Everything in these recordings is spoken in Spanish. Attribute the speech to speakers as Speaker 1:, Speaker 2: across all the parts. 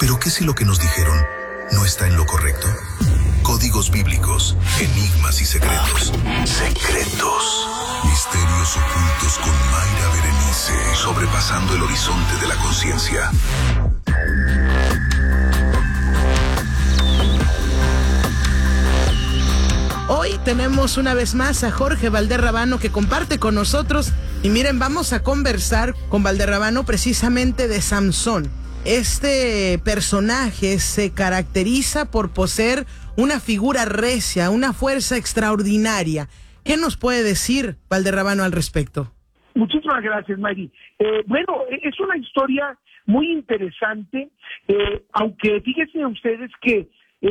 Speaker 1: ¿Pero qué si lo que nos dijeron no está en lo correcto? Códigos bíblicos, enigmas y secretos. Secretos. Misterios ocultos con Mayra Berenice. Sobrepasando el horizonte de la conciencia.
Speaker 2: Hoy tenemos una vez más a Jorge Valderrabano que comparte con nosotros. Y miren, vamos a conversar con Valderrabano precisamente de Samson. Este personaje se caracteriza por poseer una figura recia, una fuerza extraordinaria. ¿Qué nos puede decir Valderrabano al respecto?
Speaker 3: Muchísimas gracias, Mayri. Bueno, es una historia muy interesante, aunque fíjense ustedes que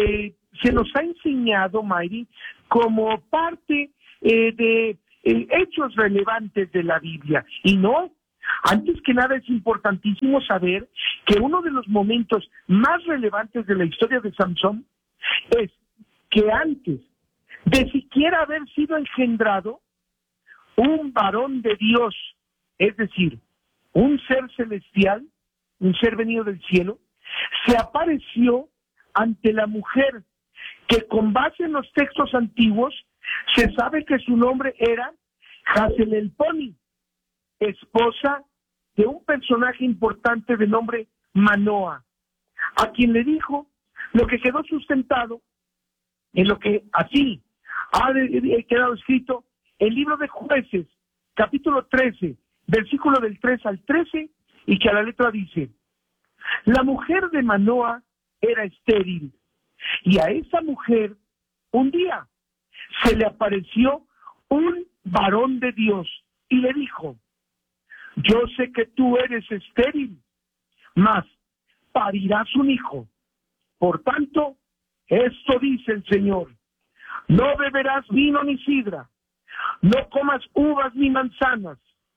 Speaker 3: se nos ha enseñado, Mayri, como parte de hechos relevantes de la Biblia, y no. Antes que nada es importantísimo saber que uno de los momentos más relevantes de la historia de Samson es que antes de siquiera haber sido engendrado, un varón de Dios, es decir, un ser celestial, un ser venido del cielo, se apareció ante la mujer que con base en los textos antiguos se sabe que su nombre era Hazelelponi, esposa de un personaje importante de nombre Manoa, a quien le dijo lo que quedó sustentado en lo que así ha quedado escrito en el libro de Jueces, capítulo 13, versículo del 3 al 13, y que a la letra dice: la mujer de Manoa era estéril, y a esa mujer un día se le apareció un varón de Dios y le dijo: yo sé que tú eres estéril, mas parirás un hijo. Por tanto, esto dice el Señor: no beberás vino ni sidra, no comas uvas ni manzanas,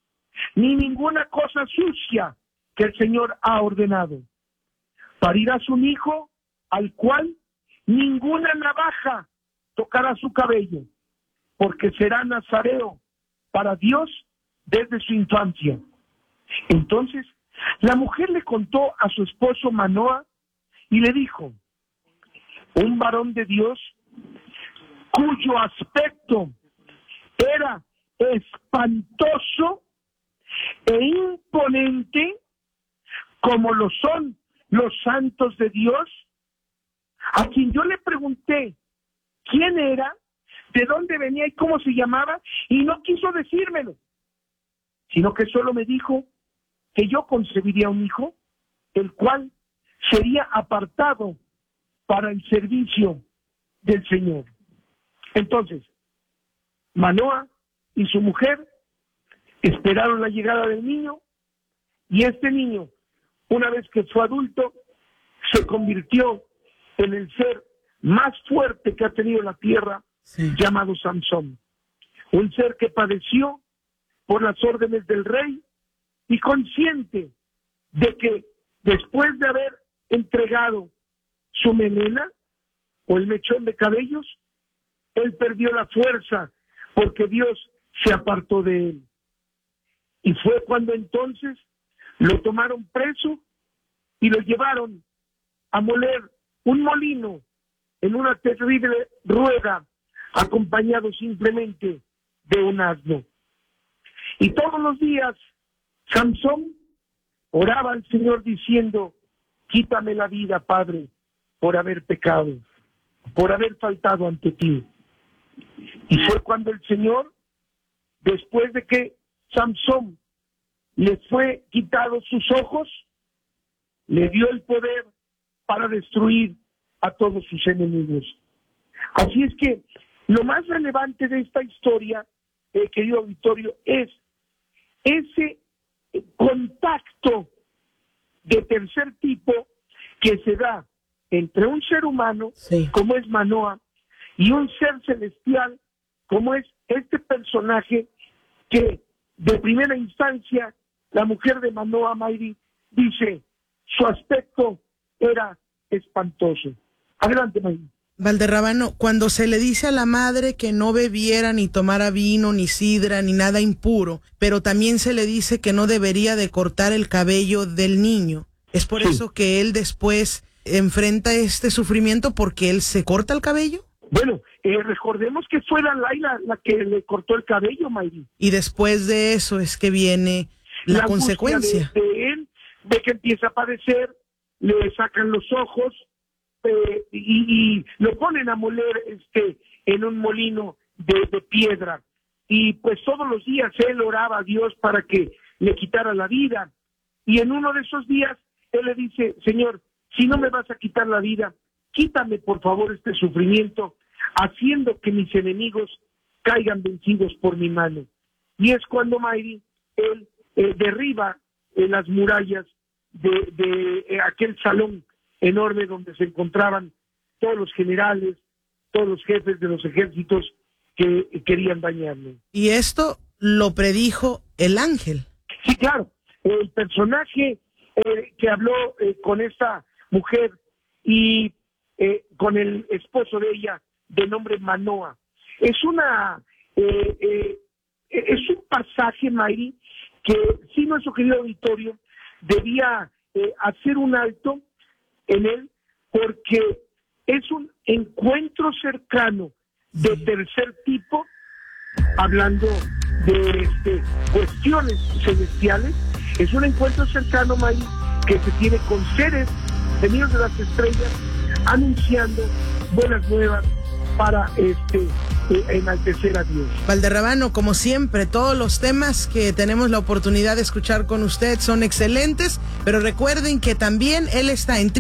Speaker 3: ni ninguna cosa sucia que el Señor ha ordenado. Parirás un hijo al cual ninguna navaja tocará su cabello, porque será nazareo para Dios desde su infancia. Entonces, la mujer le contó a su esposo Manoa y le dijo: un varón de Dios cuyo aspecto era espantoso e imponente como lo son los santos de Dios, a quien yo le pregunté quién era, de dónde venía y cómo se llamaba, y no quiso decírmelo, sino que solo me dijo que yo concebiría un hijo, el cual sería apartado para el servicio del Señor. Entonces, Manoa y su mujer esperaron la llegada del niño, y este niño, una vez que fue adulto, se convirtió en el ser más fuerte que ha tenido la tierra, llamado Samson. Un ser que padeció por las órdenes del rey y consciente de que después de haber entregado su melena o el mechón de cabellos, él perdió la fuerza porque Dios se apartó de él. Y fue cuando entonces lo tomaron preso y lo llevaron a moler un molino en una terrible rueda, acompañado simplemente de un asno. Y todos los días Samson oraba al Señor diciendo: quítame la vida, Padre, por haber pecado, por haber faltado ante ti. Y fue cuando el Señor, después de que Samson le fue quitado sus ojos, le dio el poder para destruir a todos sus enemigos. Así es que lo más relevante de esta historia, querido auditorio, es ese contacto de tercer tipo que se da entre un ser humano, como es Manoa, y un ser celestial, como es este personaje que de primera instancia la mujer de Manoa, Mayri, dice: su aspecto era espantoso. Adelante, Mayri.
Speaker 2: Valderrabano, cuando se le dice a la madre que no bebiera ni tomara vino, ni sidra, ni nada impuro, pero también se le dice que no debería de cortar el cabello del niño, ¿Es por
Speaker 3: Sí.
Speaker 2: eso que él después enfrenta este sufrimiento porque él se corta el cabello?
Speaker 3: Bueno, recordemos que fue Dalai la que le cortó el cabello, Mayri.
Speaker 2: Y después de eso es que viene la
Speaker 3: angustia
Speaker 2: consecuencia.
Speaker 3: de él, de que empieza a padecer, le sacan los ojos y lo ponen a moler en un molino de piedra. Y pues todos los días él oraba a Dios para que le quitara la vida. Y en uno de esos días él le dice: Señor, si no me vas a quitar la vida, quítame por favor este sufrimiento, haciendo que mis enemigos caigan vencidos por mi mano. Y es cuando, Mayri, él derriba las murallas de aquel salón enorme donde se encontraban todos los generales, todos los jefes de los ejércitos que querían dañarle.
Speaker 2: Y esto lo predijo el ángel.
Speaker 3: Sí, claro, el personaje que habló con esta mujer y con el esposo de ella, de nombre Manoa, es un pasaje, Mayri, que sí, nuestro querido auditorio debía hacer un alto en él, porque es un encuentro cercano de tercer tipo, hablando de cuestiones celestiales. Es un encuentro cercano, Mayri, que se tiene con seres venidos de las estrellas, anunciando buenas nuevas para enaltecer a Dios.
Speaker 2: Valderrabano, como siempre, todos los temas que tenemos la oportunidad de escuchar con usted son excelentes, pero recuerden que también él está en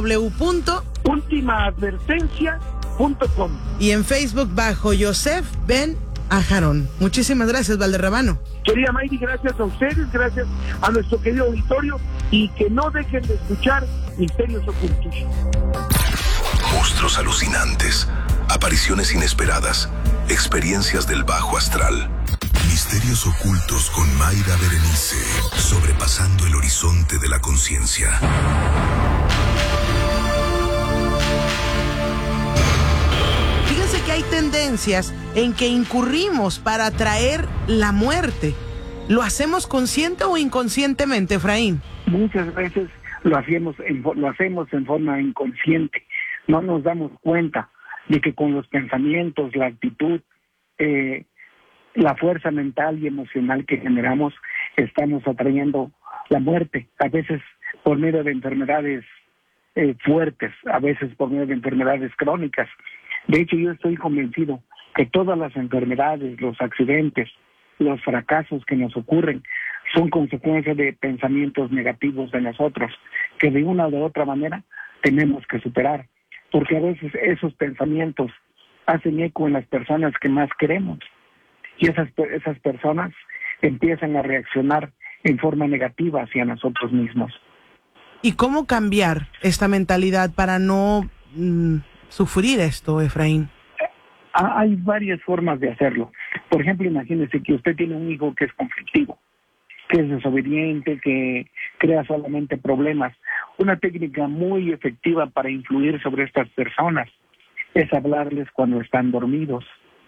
Speaker 3: www.ultimaadvertencia.com
Speaker 2: y en Facebook bajo Yosef Ben Ajarón. Muchísimas gracias, Valderrabano.
Speaker 3: Querida Mayri, gracias a ustedes, gracias a nuestro querido auditorio, y que no dejen de escuchar Misterios Ocultos.
Speaker 1: Monstruos alucinantes, apariciones inesperadas, experiencias del bajo astral. Misterios ocultos con Mayra Berenice, sobrepasando el horizonte de la conciencia.
Speaker 2: Fíjense que hay tendencias en que incurrimos para atraer la muerte. ¿Lo hacemos consciente o inconscientemente, Efraín?
Speaker 4: Muchas veces lo hacemos en forma inconsciente. No nos damos cuenta de que con los pensamientos, la actitud, la fuerza mental y emocional que generamos, estamos atrayendo la muerte, a veces por medio de enfermedades fuertes, a veces por medio de enfermedades crónicas. De hecho, yo estoy convencido que todas las enfermedades, los accidentes, los fracasos que nos ocurren son consecuencia de pensamientos negativos de nosotros, que de una u otra manera tenemos que superar, porque a veces esos pensamientos hacen eco en las personas que más queremos, y esas personas empiezan a reaccionar en forma negativa hacia nosotros mismos.
Speaker 2: ¿Y cómo cambiar esta mentalidad para no sufrir esto, Efraín?
Speaker 4: Hay varias formas de hacerlo. Por ejemplo, imagínese que usted tiene un hijo que es conflictivo, que es desobediente, que crea solamente problemas. Una técnica muy efectiva para influir sobre estas personas es hablarles cuando están dormidos.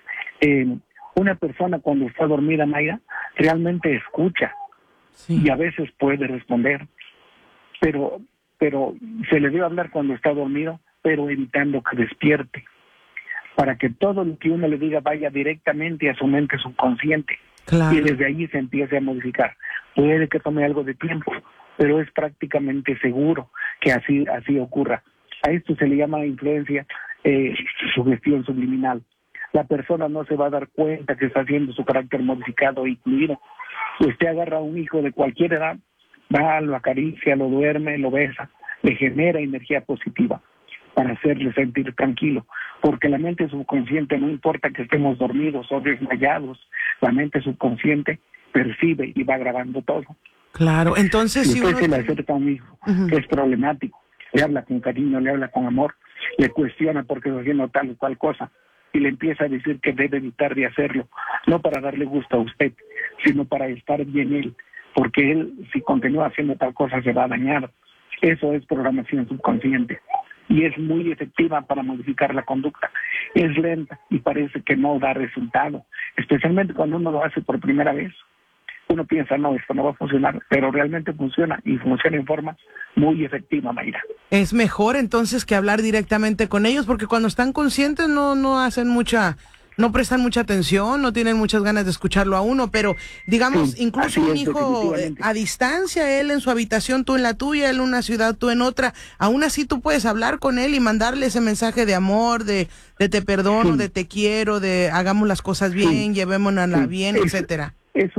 Speaker 4: Una persona cuando está dormida, Mayra, realmente escucha, sí, y a veces puede responder, pero se le debe hablar cuando está dormido, pero evitando que despierte, para que todo lo que uno le diga vaya directamente a su mente subconsciente. Claro. Y desde ahí se empiece a modificar. Puede que tome algo de tiempo, pero es prácticamente seguro que así ocurra. A esto se le llama influencia, sugestión subliminal. La persona no se va a dar cuenta que está haciendo su carácter modificado e incluido. Usted agarra a un hijo de cualquier edad, va, lo acaricia, lo duerme, lo besa, le genera energía positiva para hacerle sentir tranquilo, porque la mente subconsciente, no importa que estemos dormidos o desmayados, la mente subconsciente percibe y va grabando todo.
Speaker 2: Claro, entonces
Speaker 4: si usted se le acerca a un hijo que es problemático, le habla con cariño, le habla con amor, le cuestiona por qué está haciendo tal o cual cosa, y le empieza a decir que debe evitar de hacerlo, no para darle gusto a usted, sino para estar bien él, porque él, si continúa haciendo tal cosa, se va a dañar. Eso es programación subconsciente, y es muy efectiva para modificar la conducta. Es lenta y parece que no da resultado, especialmente cuando uno lo hace por primera vez. uno piensa, no, esto no va a funcionar, pero realmente funciona y funciona en forma muy efectiva, Mayra.
Speaker 2: Es mejor entonces que hablar directamente con ellos, porque cuando están conscientes no hacen no prestan mucha atención, no tienen muchas ganas de escucharlo a uno, pero digamos,
Speaker 4: Sí,
Speaker 2: incluso un hijo a distancia, él en su habitación, tú en la tuya, él en una ciudad, tú en otra, aún así tú puedes hablar con él y mandarle ese mensaje de amor, de te perdono,
Speaker 4: sí,
Speaker 2: de te quiero, de hagamos las cosas bien, llevémonosla
Speaker 4: sí,
Speaker 2: bien, etcétera.
Speaker 4: Es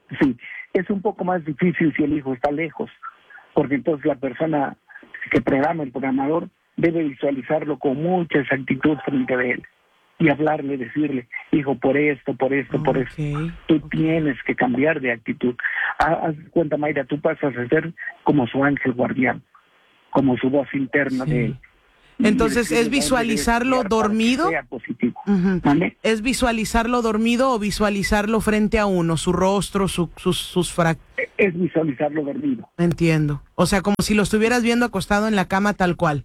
Speaker 4: un poco más difícil si el hijo está lejos, porque entonces la persona que programa, el programador, debe visualizarlo con mucha exactitud frente a él y hablarle, decirle, hijo, por esto, por esto. Tú tienes que cambiar de actitud. Haz de cuenta, Mayra, tú pasas a ser como su ángel guardián, como su voz interna de él.
Speaker 2: Entonces, ¿es visualizarlo dormido?
Speaker 4: Sea positivo.
Speaker 2: Uh-huh.
Speaker 4: ¿Vale?
Speaker 2: ¿Es visualizarlo dormido o visualizarlo frente a uno, su rostro, sus
Speaker 4: Es visualizarlo dormido.
Speaker 2: Entiendo. O sea, como si lo estuvieras viendo acostado en la cama tal cual.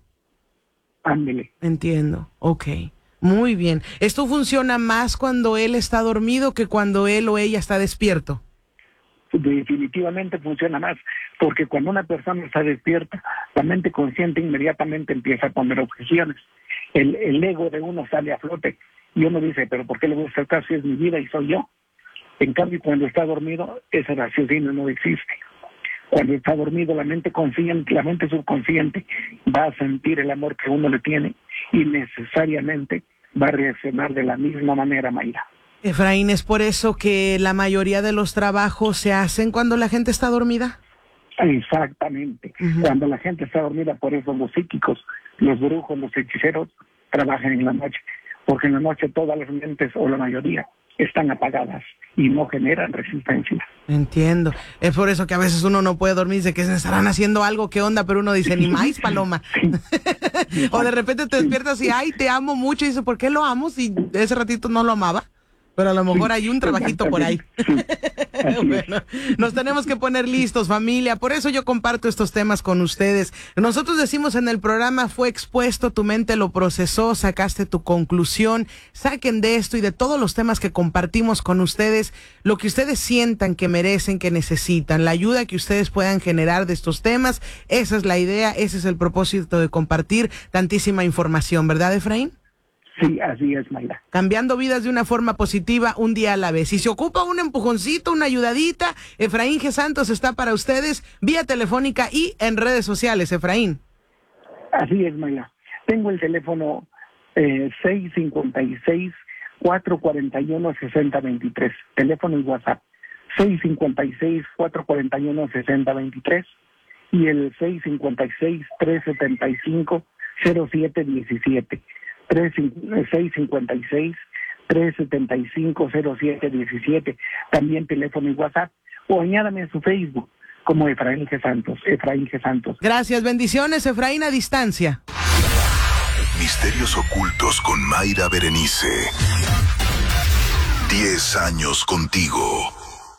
Speaker 4: Ándele.
Speaker 2: Entiendo. Ok. Muy bien. ¿Esto funciona más cuando él está dormido que cuando él o ella está despierto?
Speaker 4: Definitivamente funciona más, porque cuando una persona está despierta, la mente consciente inmediatamente empieza a poner objeciones. El ego de uno sale a flote y uno dice, pero ¿por qué le voy a hacer caso si es mi vida y soy yo? En cambio, cuando está dormido, ese raciocinio no existe. Cuando está dormido, la mente subconsciente va a sentir el amor que uno le tiene y necesariamente va a reaccionar de la misma manera, Mayra.
Speaker 2: Efraín, ¿es por eso que la mayoría de los trabajos se hacen cuando la gente está dormida?
Speaker 4: Exactamente. Uh-huh. Cuando la gente está dormida, por eso los psíquicos, los brujos, los hechiceros trabajan en la noche, porque en la noche todas las mentes, o la mayoría, están apagadas y no generan resistencia.
Speaker 2: Entiendo. Es por eso que a veces uno no puede dormir, dice que se estarán haciendo algo, ¿qué onda? Pero uno dice, ni más, paloma. Sí. O de repente te despiertas y, ay, te amo mucho, y dice, ¿por qué lo amo si ese ratito no lo amaba? Pero a lo mejor hay un trabajito por ahí. Bueno, nos tenemos que poner listos, familia. Por eso yo comparto estos temas con ustedes. Nosotros decimos en el programa, fue expuesto, tu mente lo procesó, sacaste tu conclusión. Saquen de esto y de todos los temas que compartimos con ustedes lo que ustedes sientan que merecen, que necesitan, la ayuda que ustedes puedan generar de estos temas. Esa es la idea, ese es el propósito de compartir tantísima información, ¿verdad, Efraín?
Speaker 4: Sí, así es, Mayra.
Speaker 2: Cambiando vidas de una forma positiva, un día a la vez. Si se ocupa un empujoncito, una ayudadita, Efraín G. Santos está para ustedes vía telefónica y en redes sociales, Efraín.
Speaker 4: Así es, Mayra. Tengo el teléfono 656-441-6023. Teléfono y WhatsApp. 656-441-6023 y el 656-375-0717. 656-375-0717, también teléfono y WhatsApp, o añádame a su Facebook como Efraín G. Santos.
Speaker 2: Gracias, bendiciones, Efraín a distancia.
Speaker 1: Misterios ocultos con Mayra Berenice. 10 años contigo.